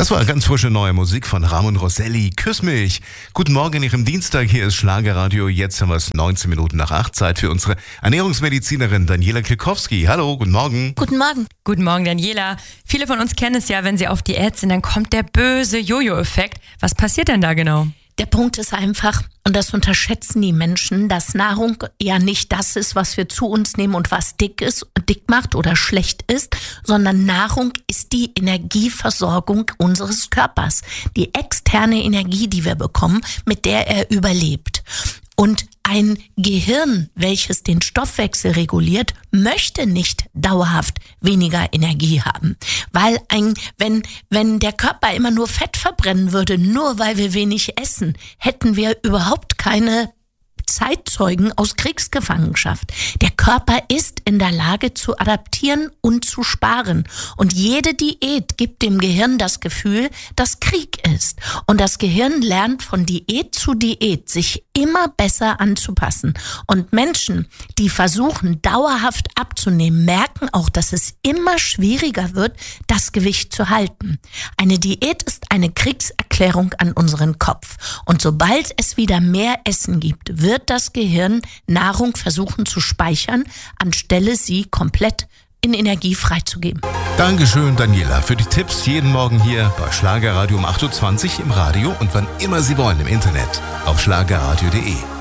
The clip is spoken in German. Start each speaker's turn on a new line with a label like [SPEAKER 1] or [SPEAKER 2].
[SPEAKER 1] Das war ganz frische neue Musik von Ramon Rosselli. Küss mich. Guten Morgen an Ihrem Dienstag. Hier ist Schlagerradio. Jetzt haben wir es 19 Minuten nach 8. Zeit für unsere Ernährungsmedizinerin Daniela Klikowski. Hallo, guten Morgen.
[SPEAKER 2] Guten Morgen.
[SPEAKER 3] Guten Morgen, Daniela. Viele von uns kennen es ja, wenn sie auf Diät sind, dann kommt der böse Jojo-Effekt. Was passiert denn da genau?
[SPEAKER 2] Der Punkt ist einfach, und das unterschätzen die Menschen, dass Nahrung ja nicht das ist, was wir zu uns nehmen und was dick macht oder schlecht ist, sondern Nahrung ist die Energieversorgung unseres Körpers. Die externe Energie, die wir bekommen, mit der er überlebt. Und ein Gehirn, welches den Stoffwechsel reguliert, möchte nicht dauerhaft weniger Energie haben. Weil wenn der Körper immer nur Fett verbrennen würde, nur weil wir wenig essen, hätten wir überhaupt keine Zeitzeugen aus Kriegsgefangenschaft. Der Körper ist in der Lage zu adaptieren und zu sparen. Und jede Diät gibt dem Gehirn das Gefühl, dass Krieg ist. Und das Gehirn lernt von Diät zu Diät, sich immer besser anzupassen. Und Menschen, die versuchen, dauerhaft abzunehmen, merken auch, dass es immer schwieriger wird, das Gewicht zu halten. Eine Diät ist eine Kriegserklärung an unseren Kopf. Und sobald es wieder mehr Essen gibt, wird das Gehirn Nahrung versuchen zu speichern, anstelle sie komplett in Energie freizugeben.
[SPEAKER 1] Dankeschön, Daniela, für die Tipps jeden Morgen hier bei Schlagerradio um 8.20 Uhr im Radio und wann immer Sie wollen im Internet auf schlagerradio.de.